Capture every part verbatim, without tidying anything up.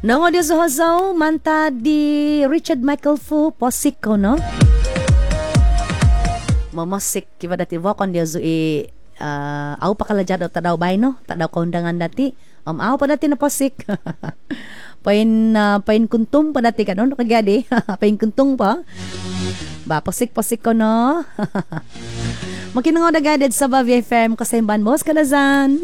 Nongo di sa hozaw, manta di Richard Michael Fu, posik ko, no? Mamasik, kiba dati wakon di zo i, uh, aw pa kalajado, tadaw bay, no? Tadaw kaundangan dati. Um, aw pa dati na posik. pain, uh, pain kuntung pa dati ka, no? Nakagadi. pain kuntung pa. Ba, posik-posik ko, no? Makinangaw na gadid sa Bavia F M, kasemban, boss kalazan.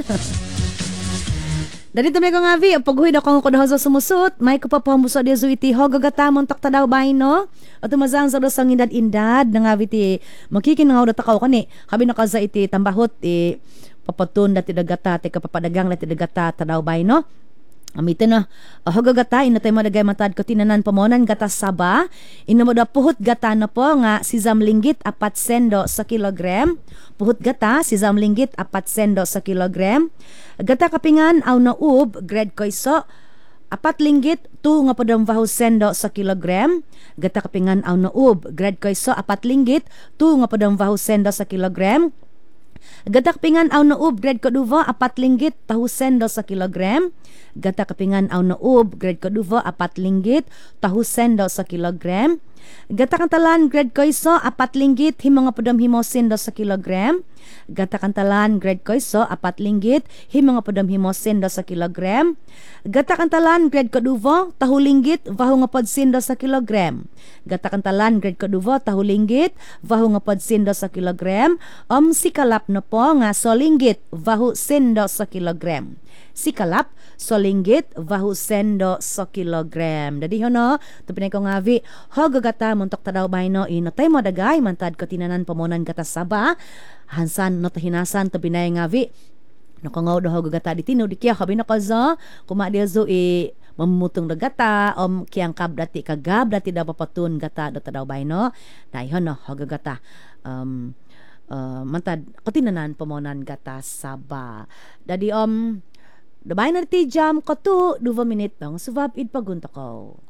Dali tumay ko nga vi, paghuwi na kong kudaho sa sumusot, may ko pa po hamuso di zo iti hogagamon takta daw bay no? At tumazang sa dosang indad-indad na nga vi ti makikinangaw na takaw kani, kabi na kaza iti tambahot, iti papatun dati dagata, ti kapapadagang dati dagata tadaw bay no? Amitin na, uh, hogagata, inatay mo dagay matad ko tinanan pamonan gata saba, ino mo da puhut gata na po nga si zamlinggit apat sendo sa kilogram, puhut gata si zamlinggit apat sendo sa kilogram, gata kapingan aw na ub, grade ko iso, apat linggit, tu nga padang vahu sendo sa kilogram, gata kapingan aw na ub, grade ko iso, apat linggit, tu nga padang vahu sendo sa kilogram, Gatak pingan aw na ub grade koduva apat linggit tahu sendo sa kilogram. Gatak pingan aw na ub grade koduva apat linggit tahu sendo sa kilogram. Gatak kantalan grade koiso apat linggit himo nga pudam himo sendo sa kilogram. Gatak kantalan grade koiso apat linggit himo nga pudam himo sendo sa kilogram. Gatak kantalan grade koduva tahu linggit vahu nga pod sendo sa kilogram. Gatak kantalan grade koduva tahu linggit vahu nga pod sendo sa kilogram. Om sikalap na po nga solinggit vahu sendo sa kilogram. Sikalap solinggit vahu sendo sa kilogram. Dadi hono, tupinay ko nga vi, hogagata muntok tadaw bay no, inotay mo dagay, mantad ko tinanan pamonan gata saba, hansan no tahinasan tupinay nga vi, no kangaw do hogagata di tino, di kya kabi na kaza, kumadi zo i, mamutong dagata, om kiyang kabdati kagabdati daw papatun gata do tadaw bay no, dahil hono, hogagata, um, uh, mantad ko tinanan pamonan gata saba. Dadi om, um, Dabay na ti jam ko to, duwa minute lang, subab id pagunta ko.